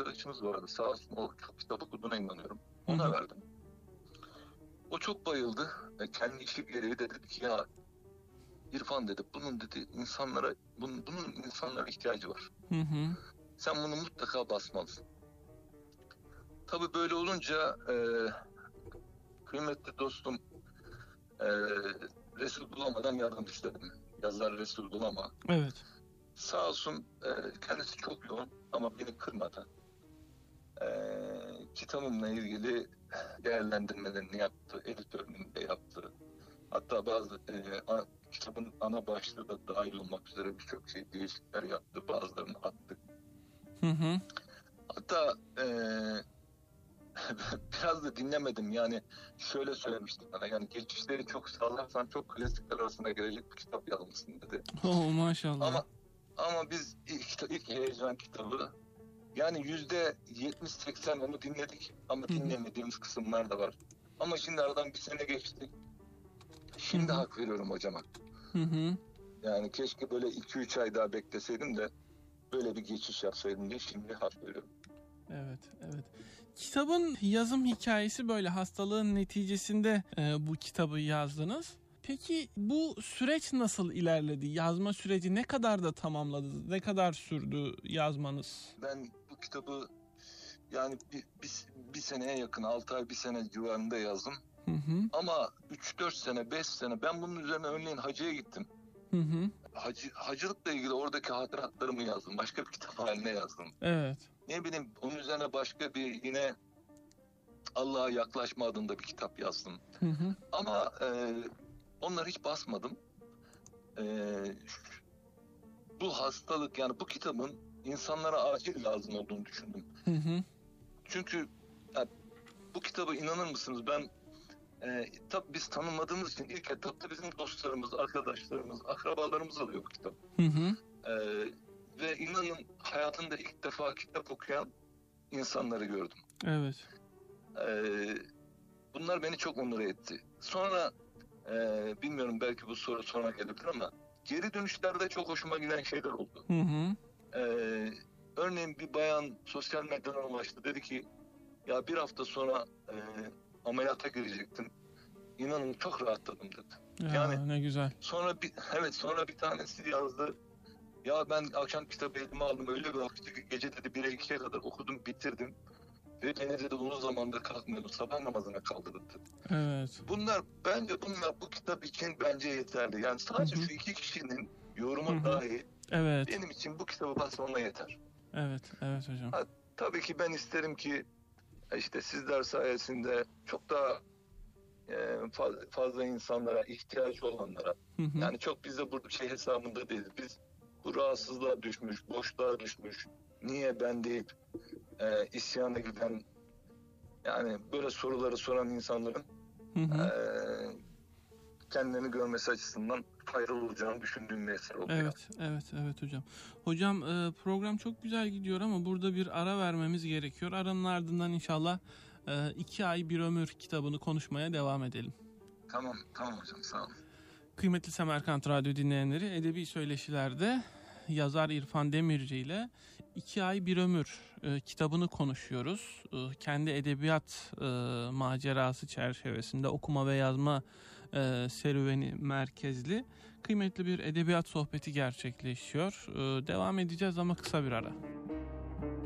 arkadaşımız vardı. Sağ olsun, o çok kitap okuduğuna inanıyorum. Ona verdim. O çok bayıldı. Kendi işi gereği de dedi ki ya İrfan dedi, bunun insanlara ihtiyacı var. Sen bunu mutlaka basmalısın. Tabii böyle olunca kıymetli dostum Resul Bulama'dan yardım istedim. Yazar Resul Bulama. Evet. Sağ olsun kendisi çok yoğun ama beni kırmadı. Kitabımla ilgili değerlendirmelerini yaptı, editörünü de yaptı. Hatta bazı kitabın ana başlığı da dahil olmak üzere birçok değişiklikler yaptı. Bazılarını attık. Hatta biraz da dinlemedim. Yani şöyle söylemiştim bana. Yani geçişleri çok sağlarsan çok klasikler arasına girecek bir kitap yazmışsın dedi. Maşallah. Ama biz ilk heyecan kitabı yani %70-80 onu dinledik. Ama dinlemediğimiz kısımlar da var. Ama şimdi aradan bir sene geçti. Şimdi hak veriyorum hocama. Yani keşke böyle 2-3 ay daha bekleseydim de böyle bir geçiş yapsaydım diye şimdi hak veriyorum. Evet. Kitabın yazım hikayesi böyle, hastalığın neticesinde bu kitabı yazdınız. Peki bu süreç nasıl ilerledi? Yazma süreci ne kadar da tamamladı? Ne kadar sürdü yazmanız? Ben bu kitabı yani bir seneye yakın, 6 ay, bir sene civarında yazdım. Ama 3-4 sene, 5 sene ben bunun üzerine örneğin hacıya gittim. Hacılıkla ilgili oradaki hatıratlarımı yazdım. Başka bir kitap haline yazdım. Evet. Ne bileyim, onun üzerine başka bir yine Allah'a yaklaşma adında bir kitap yazdım. Ama onları hiç basmadım. Bu hastalık, yani bu kitabın insanlara acil lazım olduğunu düşündüm. Çünkü bu kitabı, inanır mısınız, ben tabii biz tanımadığımız için ilk etapta bizim dostlarımız, arkadaşlarımız, akrabalarımız alıyor bu kitap. Ve inanın hayatımda ilk defa kitap okuyan insanları gördüm. Evet. Bunlar beni çok onur etti. Sonra bilmiyorum, belki bu soru sonra gelebilir ama geri dönüşlerde çok hoşuma giden şeyler oldu. Örneğin bir bayan sosyal medyadan ulaştı. Dedi ki ya bir hafta sonra ameliyata girecektim. İnanın çok rahatladım dedi. Yani ne güzel. Sonra bir tanesi yazdı. Ya ben akşam kitabı elime aldım. Öyle bir vakti ki gece dedi 1'e 2'ye kadar okudum, bitirdim. Ve beni dedi uzun zamandır kalkmıyordum. Sabah namazına kaldırdı. Evet. Bence bunlar bu kitap için bence yeterli. Yani sadece şu 2 kişinin yorumu dahi benim için bu kitabı basmama yeter. Evet hocam. Tabii ki ben isterim ki işte sizler sayesinde çok daha fazla insanlara, ihtiyaç olanlara, yani çok biz de burada hesabında değiliz. Biz bu rahatsızlığa düşmüş, boşluğa düşmüş, niye ben değil, isyana giden, yani böyle soruları soran insanların kendini görmesi açısından faydalı olacağını düşündüğüm bir eser oluyor. Evet hocam. Hocam program çok güzel gidiyor ama burada bir ara vermemiz gerekiyor. Aranın ardından inşallah 2 ay bir ömür kitabını konuşmaya devam edelim. Tamam hocam, sağ olun. Kıymetli Semerkant Radyo dinleyenleri, Edebi Söyleşiler'de yazar İrfan Demirci ile 2 ay bir ömür kitabını konuşuyoruz. Kendi edebiyat macerası çerçevesinde okuma ve yazma serüveni merkezli kıymetli bir edebiyat sohbeti gerçekleşiyor. Devam edeceğiz ama kısa bir ara.